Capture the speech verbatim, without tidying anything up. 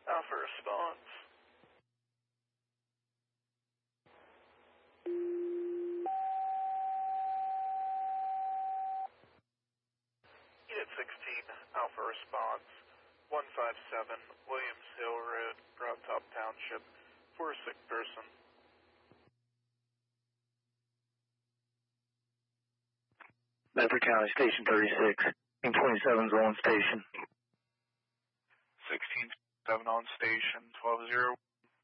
Alpha response. Unit sixteen, Alpha response. one five seven, Williams Hill Road, Broad Top Township, for a sick person. Bedford County, Station thirty-six. twenty-seven's on station. sixteen seven on station, twelve zero.